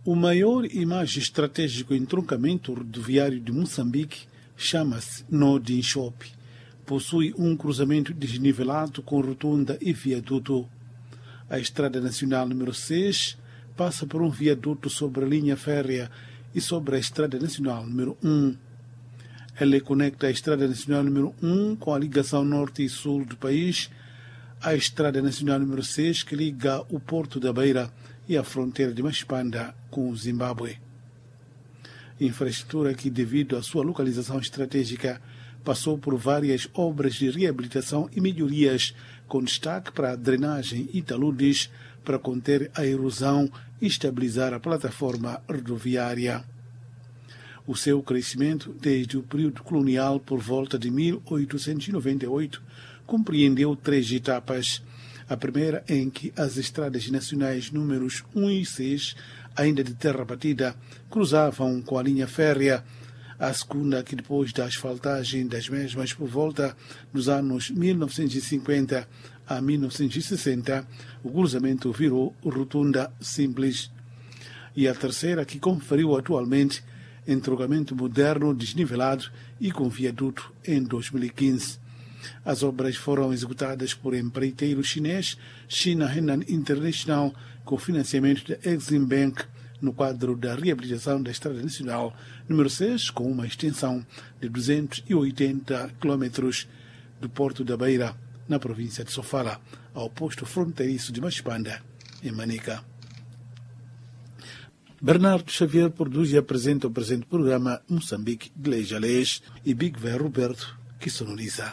O maior e mais estratégico entroncamento rodoviário de Moçambique chama-se Nó Dinchope. Possui um cruzamento desnivelado com rotunda e viaduto. A Estrada Nacional número 6 passa por um viaduto sobre a linha férrea e sobre a Estrada Nacional número 1. Ela conecta a Estrada Nacional número 1 com a ligação norte e sul do país, a Estrada Nacional número 6 que liga o Porto da Beira e a fronteira de Machipanda com o Zimbábue. Infraestrutura que, devido à sua localização estratégica, passou por várias obras de reabilitação e melhorias, com destaque para a drenagem e taludes para conter a erosão e estabilizar a plataforma rodoviária. O seu crescimento desde o período colonial por volta de 1898 compreendeu 3 etapas. A primeira em que as estradas nacionais números 1 e 6, ainda de terra batida, cruzavam com a linha férrea. A segunda, que depois da asfaltagem das mesmas por volta dos anos 1950 a 1960, o cruzamento virou rotunda simples. E a terceira, que conferiu atualmente entroncamento moderno desnivelado e com viaduto em 2015. As obras foram executadas por empreiteiro chinês China Henan International com financiamento da Exim Bank no quadro da reabilitação da Estrada Nacional número 6, com uma extensão de 280 km do Porto da Beira, na província de Sofala, ao posto fronteiriço de Machipanda, em Manica. Bernardo Xavier produz e apresenta o presente programa Moçambique de Leis a Leis e Big Vé Roberto, que sonoriza.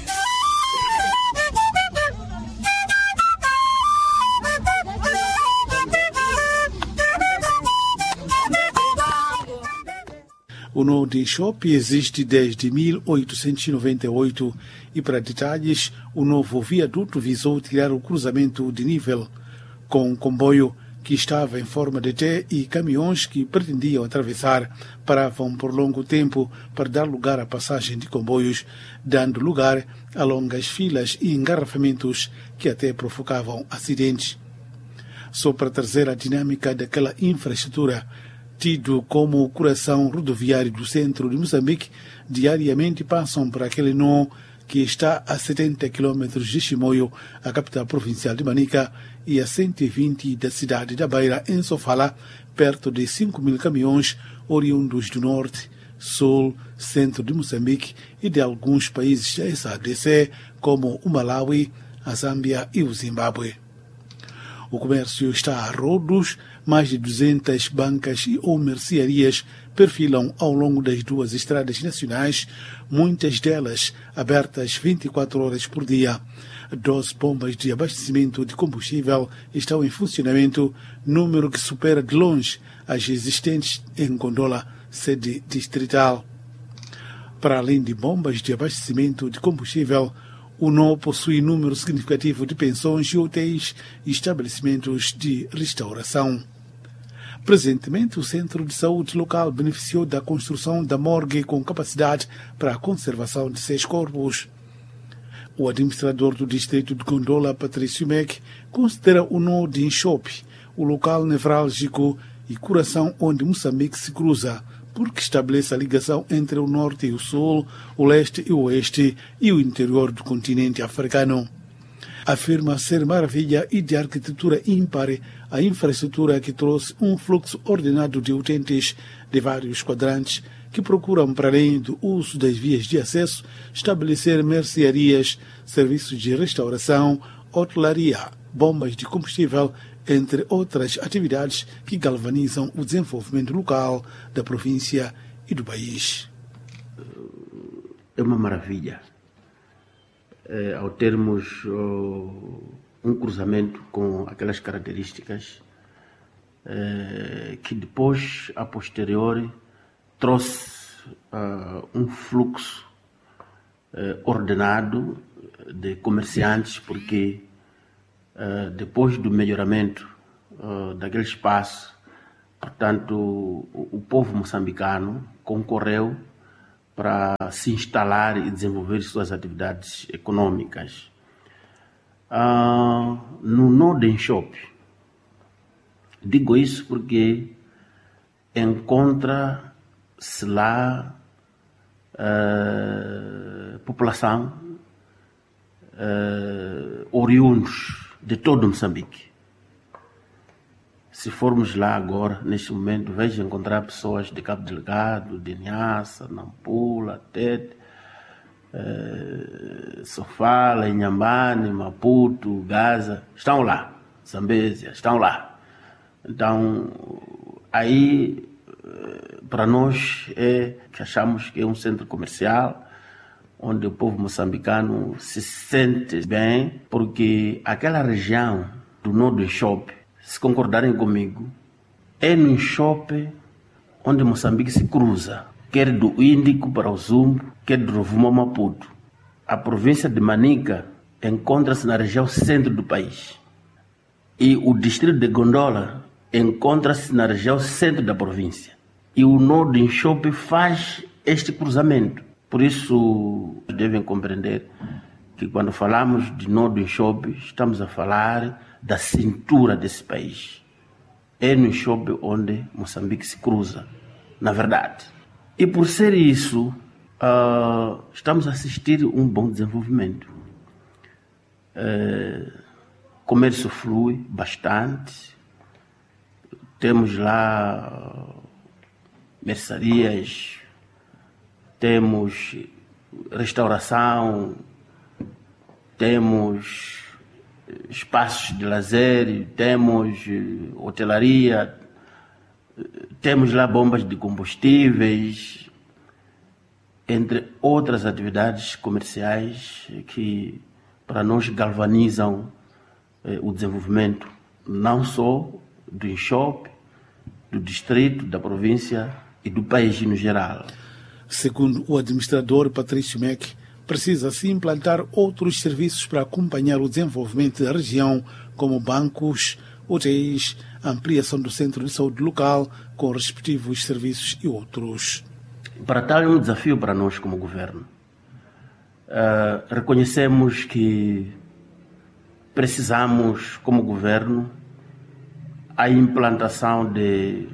O Nó Dinchope existe desde 1898 e, para detalhes, o novo viaduto visou tirar o cruzamento de nível com um comboio que estava em forma de T e caminhões que pretendiam atravessar paravam por longo tempo para dar lugar à passagem de comboios, dando lugar a longas filas e engarrafamentos que até provocavam acidentes. Só para trazer a dinâmica daquela infraestrutura, tido como o coração rodoviário do centro de Moçambique, diariamente passam por aquele nó que está a 70 km de Chimoio, a capital provincial de Manica, e a 120 da cidade da Beira, em Sofala, perto de 5.000 caminhões oriundos do norte, sul, centro de Moçambique e de alguns países da SADC, como o Malawi, a Zâmbia e o Zimbábue. O comércio está a rodos, mais de 200 bancas ou mercearias perfilam ao longo das duas estradas nacionais, muitas delas abertas 24 horas por dia. 12 bombas de abastecimento de combustível estão em funcionamento, número que supera de longe as existentes em Gondola, sede distrital. Para além de bombas de abastecimento de combustível, o Nó possui número significativo de pensões e hotéis e estabelecimentos de restauração. Presentemente, o Centro de Saúde local beneficiou da construção da morgue com capacidade para a conservação de 6 corpos. O administrador do distrito de Gondola, Patrício Meck, considera o Nó Dinchope o local nevrálgico e coração onde Moçambique se cruza, porque estabelece a ligação entre o norte e o sul, o leste e o oeste e o interior do continente africano. Afirma ser maravilha e de arquitetura ímpar a infraestrutura que trouxe um fluxo ordenado de utentes de vários quadrantes que procuram, para além do uso das vias de acesso, estabelecer mercearias, serviços de restauração, hotelaria, bombas de combustível, entre outras atividades que galvanizam o desenvolvimento local da província e do país. É uma maravilha. Ao termos um cruzamento com aquelas características que depois, a posteriori, trouxe um fluxo ordenado de comerciantes, porque depois do melhoramento daquele espaço, portanto, o povo moçambicano concorreu para se instalar e desenvolver suas atividades econômicas. No Nó Dinchope, digo isso porque encontra-se lá população oriundos de todo Moçambique. Se formos lá agora, neste momento, vejo encontrar pessoas de Cabo Delgado, de Niassa, Nampula, Tete, Sofala, Inhambane, Maputo, Gaza, estão lá. Zambésia, estão lá. Então, aí, para nós, que achamos que é um centro comercial, onde o povo moçambicano se sente bem, porque aquela região do Nó do Enxope, se concordarem comigo, é no Enxope onde Moçambique se cruza, quer do Índico para o Zumbo, quer do Rovuma ao Maputo. A província de Manica encontra-se na região centro do país e o distrito de Gondola encontra-se na região centro da província. E o Nó do Enxope faz este cruzamento. Por isso, devem compreender que quando falamos de Nó do Enxope, estamos a falar da cintura desse país. É no Enxope onde Moçambique se cruza, na verdade. E por ser isso, estamos a assistir a um bom desenvolvimento. Comércio flui bastante. Temos lá mercearias, temos restauração, temos espaços de lazer, temos hotelaria, temos lá bombas de combustíveis, entre outras atividades comerciais que para nós galvanizam o desenvolvimento não só do Enxope, do distrito, da província e do país no geral. Segundo o administrador Patrício Meck, precisa-se implantar outros serviços para acompanhar o desenvolvimento da região, como bancos, hotéis, ampliação do centro de saúde local, com respectivos serviços e outros. Para tal é um desafio para nós como governo. Reconhecemos que precisamos, como governo, a implantação de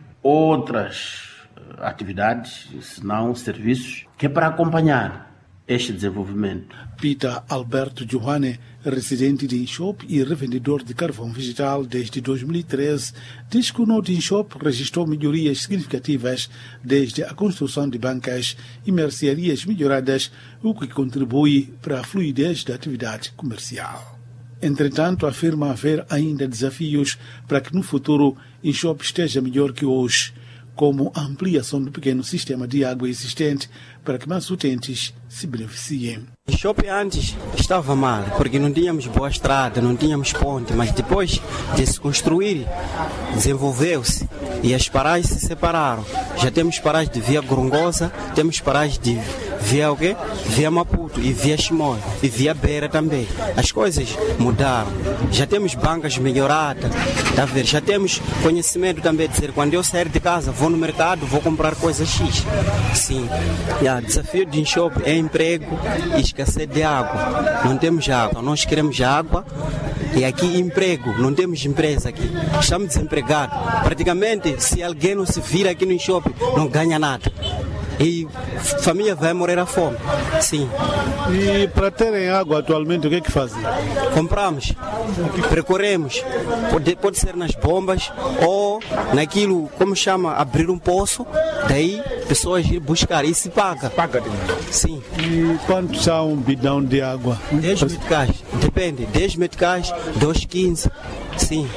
outras atividades, se não serviços, que é para acompanhar este desenvolvimento. Peter Alberto Johanne, residente de Enxope e revendedor de carvão vegetal desde 2013, diz que o Nó do Enxope registrou melhorias significativas desde a construção de bancas e mercearias melhoradas, o que contribui para a fluidez da atividade comercial. Entretanto, afirma haver ainda desafios para que no futuro Enxope esteja melhor que hoje, como a ampliação do pequeno sistema de água existente para que mais utentes se beneficiem. O Enxope antes estava mal, porque não tínhamos boa estrada, não tínhamos ponte, mas depois de se construir, desenvolveu-se e as paragens se separaram. Já temos paragens de Via Gorongosa, temos paragens de Via o quê? Via Maputo e Via Chimoio e Via Beira também. As coisas mudaram. Já temos bancas melhoradas, tá vendo? Já temos conhecimento também de dizer, quando eu sair de casa, vou no mercado, vou comprar coisa X. Sim. O desafio de Enxope é emprego e escassez de água. Não temos água. Nós queremos água e aqui emprego. Não temos empresa aqui. Estamos desempregados. Praticamente, se alguém não se vira aqui no Enxope, não ganha nada. E a família vai morrer à fome. Sim. E para terem água atualmente, o que é que fazem? Compramos, percorremos. Pode ser nas bombas ou naquilo, como chama, abrir um poço, daí pessoas ir buscar e se paga. Paga? Sim. E quanto são um bidão de água? 10 meticais, depende, 10 meticais, 2,15. Sim.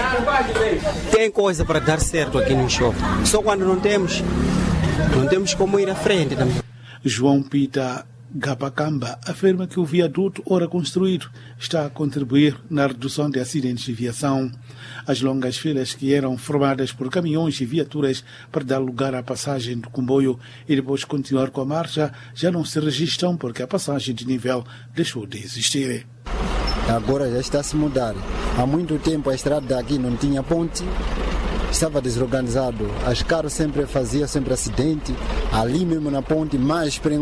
Tem coisa para dar certo aqui no Enxope. Só quando não temos como ir à frente também. João Pita Gabacamba afirma que o viaduto ora construído está a contribuir na redução de acidentes de viação. As longas filas que eram formadas por caminhões e viaturas para dar lugar à passagem do comboio e depois continuar com a marcha já não se registram porque a passagem de nível deixou de existir. Agora já está a se mudar. Há muito tempo a estrada aqui não tinha ponte, estava desorganizado. As carros faziam sempre acidente, ali mesmo na ponte, mais